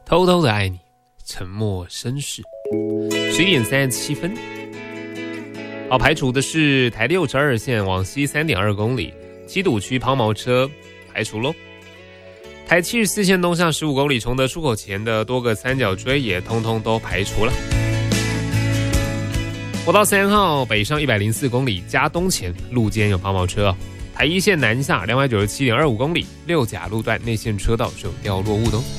偷偷的爱你，沉默绅士。11点37分。好，排除的是台62线往西 3.2 公里，七堵区抛锚车排除咯。台74线东向15公里崇德出口前的多个三角锥也通通都排除了。国道3号北上104公里嘉东前路肩有抛锚车哦。台1线南下297.25公里六甲路段内线车道是有掉落物的哦。